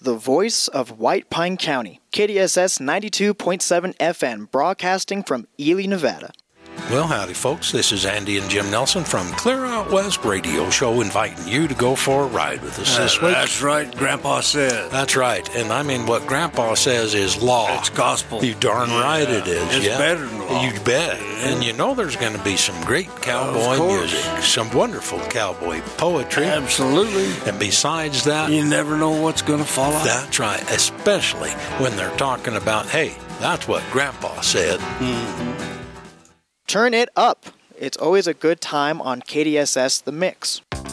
the voice of White Pine County, KDSS 92.7 FM, broadcasting from Ely, Nevada. Well, howdy, folks. This is Andy and Jim Nelson from Clear Out West Radio Show, inviting you to go for a ride with us this week. That's right, Grandpa said. That's right. And I mean, what Grandpa says is law. It's gospel. You darn right it is. It's better than law. You bet. And you know there's going to be some great cowboy music, some wonderful cowboy poetry. Absolutely. And besides that, you never know what's going to fall out. That's right. Especially when they're talking about, hey, that's what Grandpa said. Mm-hmm. Turn it up. It's always a good time on KDSS The Mix.